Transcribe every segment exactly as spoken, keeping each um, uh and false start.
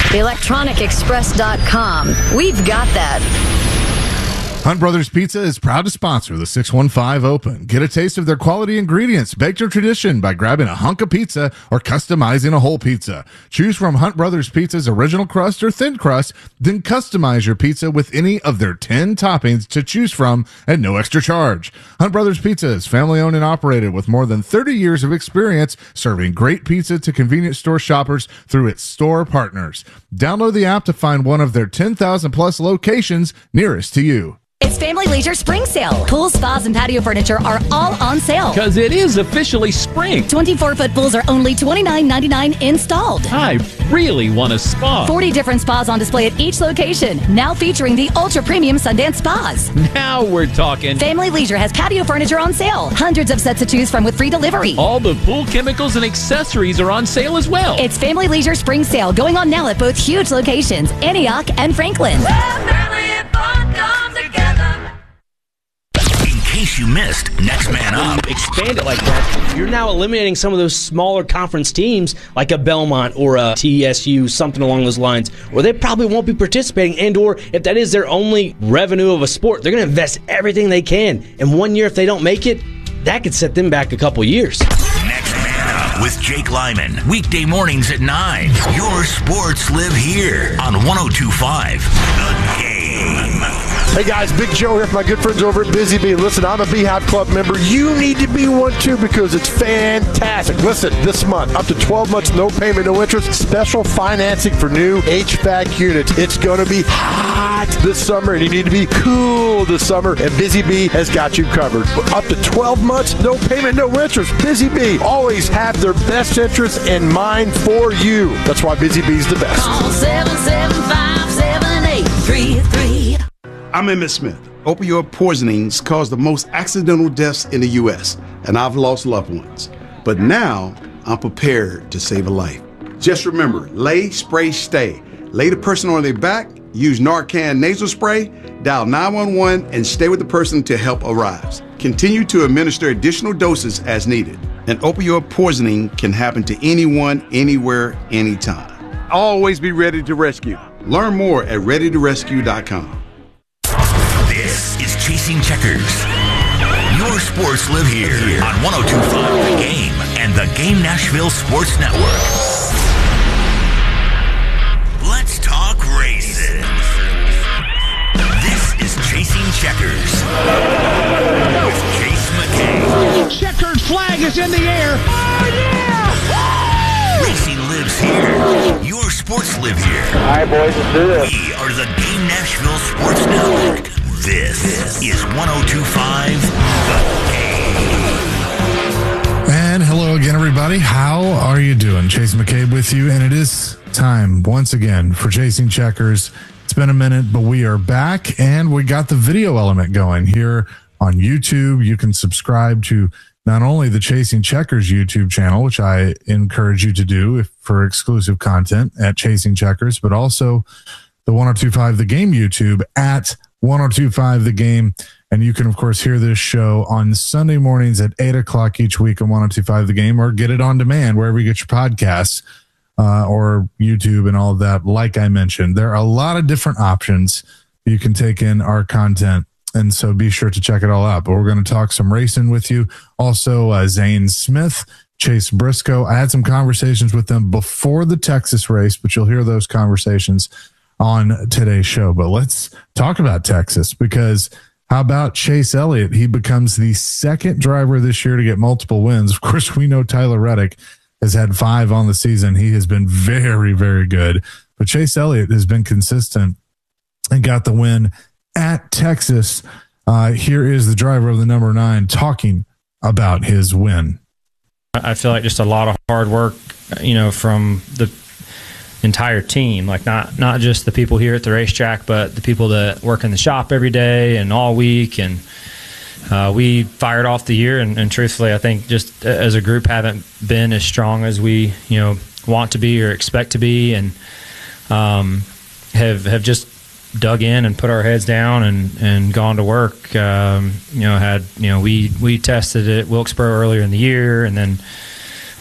electronic express dot com. We've got that. Hunt Brothers Pizza is proud to sponsor the six one five Open. Get a taste of their quality ingredients, baked to tradition by grabbing a hunk of pizza or customizing a whole pizza. Choose from Hunt Brothers Pizza's original crust or thin crust, then customize your pizza with any of their ten toppings to choose from at no extra charge. Hunt Brothers Pizza is family owned and operated with more than thirty years of experience serving great pizza to convenience store shoppers through its store partners. Download the app to find one of their ten thousand plus locations nearest to you. It's Family Leisure Spring Sale. Pools, spas, and patio furniture are all on sale. Because it is officially spring. twenty-four foot pools are only twenty-nine ninety-nine installed. I really want a spa. forty different spas on display at each location. Now featuring the ultra-premium Sundance Spas. Now we're talking. Family Leisure has patio furniture on sale. Hundreds of sets to choose from with free delivery. All the pool chemicals and accessories are on sale as well. It's Family Leisure Spring Sale going on now at both huge locations, Antioch and Franklin. In case you missed, Next Man Up. Expand it like that, you're now eliminating some of those smaller conference teams like a Belmont or a T S U, something along those lines, where they probably won't be participating, and or if that is their only revenue of a sport, they're going to invest everything they can. And one year, if they don't make it, that could set them back a couple years. Next Man Up with Jake Lyman. Weekday mornings at nine. Your sports live here on one oh two point five The Game. Hey guys, Big Joe here from my good friends over at Busy Bee. Listen, I'm a Beehive Club member. You need to be one too because it's fantastic. Listen, this month, up to twelve months, no payment, no interest, special financing for new H V A C units. It's going to be hot this summer and you need to be cool this summer, and Busy Bee has got you covered. Up to twelve months, no payment, no interest. Busy Bee always have their best interests in mind for you. That's why Busy Bee's the best. Call seven seven five, seven eight three three. I'm Emmett Smith. Opioid poisonings cause the most accidental deaths in the U S, and I've lost loved ones. But now, I'm prepared to save a life. Just remember, lay, spray, stay. Lay the person on their back, use Narcan nasal spray, dial nine one one, and stay with the person till help arrives. Continue to administer additional doses as needed. And opioid poisoning can happen to anyone, anywhere, anytime. Always be ready to rescue. Learn more at ready to rescue dot com. This is Chasing Checkers. Your sports live here on one oh two point five The Game and the Game Nashville Sports Network. Let's talk races. This is Chasing Checkers with Chase McKay. Checkered flag is in the air. Oh, yeah! Racing lives here. Your sports live here. All right, boys, let's do this. We are the Game Nashville Sports Network. This is one oh two point five The Game. And hello again, everybody. How are you doing? Chase McCabe with you, and it is time once again for Chasing Checkers. It's been a minute, but we are back, and we got the video element going here on YouTube. You can subscribe to not only the Chasing Checkers YouTube channel, which I encourage you to do if, for exclusive content at Chasing Checkers, but also the one oh two point five The Game YouTube at one oh two point five The Game. And you can, of course, hear this show on Sunday mornings at eight o'clock each week on one oh two point five The Game, or get it on demand wherever you get your podcasts, uh, or YouTube and all of that. Like I mentioned, there are a lot of different options you can take in our content, and so be sure to check it all out. But we're going to talk some racing with you. Also, uh, Zane Smith, Chase Briscoe. I had some conversations with them before the Texas race, but you'll hear those conversations on today's show. But let's talk about Texas, because how about Chase Elliott? He becomes the second driver this year to get multiple wins. Of course, we know Tyler Reddick has had five on the season. He has been very, very good. But Chase Elliott has been consistent and got the win at Texas. Uh, here is the driver of the number nine talking about his win. I feel like just a lot of hard work, you know, from the entire team, like not not just the people here at the racetrack, but the people that work in the shop every day and all week. And uh, we fired off the year, and, and truthfully, I think just as a group haven't been as strong as we, you know, want to be or expect to be, and um, have have just dug in and put our heads down and, and gone to work. Um, you know, had you know we we tested at Wilkesboro earlier in the year, and then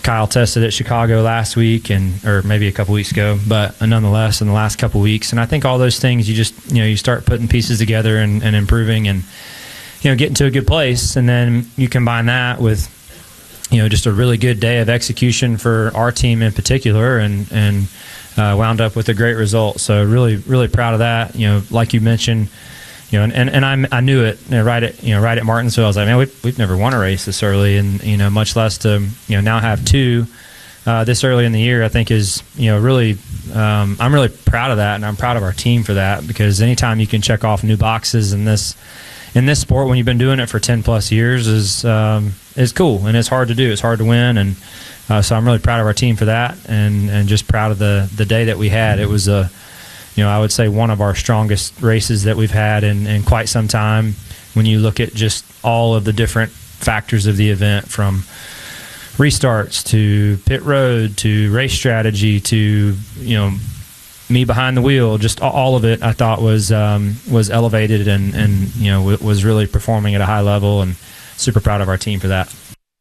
Kyle tested at Chicago last week, and or maybe a couple weeks ago, but nonetheless, in the last couple weeks. And I think all those things, you just you know you start putting pieces together and, and improving, and you know getting to a good place, and then you combine that with you know just a really good day of execution for our team in particular, and and uh, wound up with a great result. So really, really proud of that. You know, like you mentioned. You know, and, and, and I I knew it you know, right at you know right at Martinsville. I was like, man, we've, we've never won a race this early, and you know, much less to you know now have two uh, this early in the year. I think is you know really um, I'm really proud of that, and I'm proud of our team for that, because anytime you can check off new boxes in this in this sport when you've been doing it for ten plus years is um, is cool, and it's hard to do. It's hard to win, and uh, so I'm really proud of our team for that, and and just proud of the the day that we had. It was a You know, I would say one of our strongest races that we've had in, in quite some time when you look at just all of the different factors of the event, from restarts to pit road to race strategy to, you know, me behind the wheel. Just all of it I thought was um, was elevated and, and, you know, w- was really performing at a high level, and super proud of our team for that.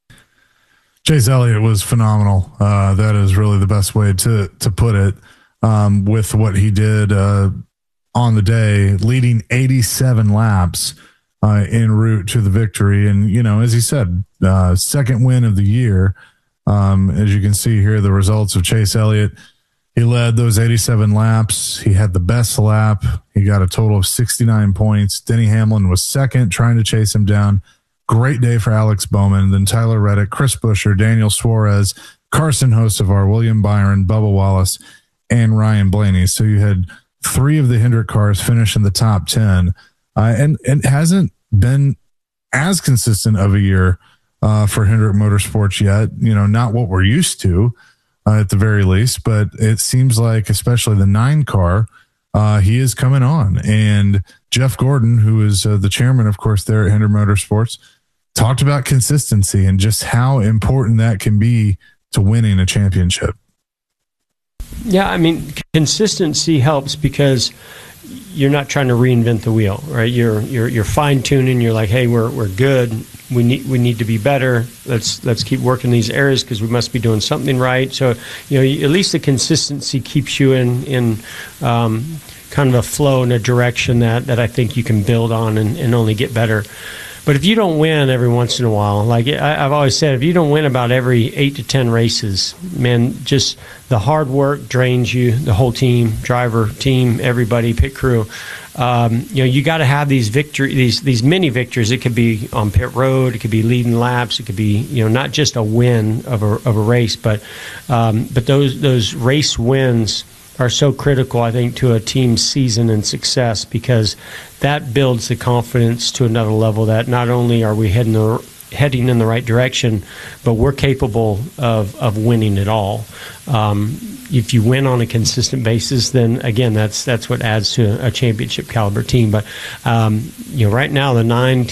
Chase Elliott was phenomenal. Uh, that is really the best way to to put it. Um, with what he did uh, on the day, leading eighty-seven laps uh, en route to the victory. And, you know, as he said, uh, second win of the year. Um, as you can see here, the results of Chase Elliott. He led those eighty-seven laps. He had the best lap. He got a total of sixty-nine points. Denny Hamlin was second, trying to chase him down. Great day for Alex Bowman. Then Tyler Reddick, Chris Buescher, Daniel Suarez, Carson Hocevar, William Byron, Bubba Wallace, and Ryan Blaney. So you had three of the Hendrick cars finish in the top ten, uh, and, and it hasn't been as consistent of a year uh, for Hendrick Motorsports yet. You know, not what we're used to uh, at the very least, but it seems like, especially the nine car, uh, he is coming on. And Jeff Gordon, who is uh, the chairman, of course, there at Hendrick Motorsports, talked about consistency and just how important that can be to winning a championship. Yeah, I mean, consistency helps because you're not trying to reinvent the wheel, right? You're you're you're fine tuning. You're like, hey, we're we're good. We need we need to be better. Let's let's keep working these areas because we must be doing something right. So, you know, at least the consistency keeps you in in um, kind of a flow in a direction that that I think you can build on and, and only get better. But if you don't win every once in a while, like I, I've always said, if you don't win about every eight to ten races, man, just the hard work drains you, the whole team, driver, team, everybody, pit crew. Um, you know, you got to have these victory, these these mini victories. It could be on pit road, it could be leading laps, it could be, you know, not just a win of a of a race, but um, but those those race wins are so critical, I think, to a team's season and success, because that builds the confidence to another level that not only are we heading the, heading in the right direction, but we're capable of, of winning it all. Um, if you win on a consistent basis, then again, that's that's what adds to a championship caliber team. But um, you know, right now the nine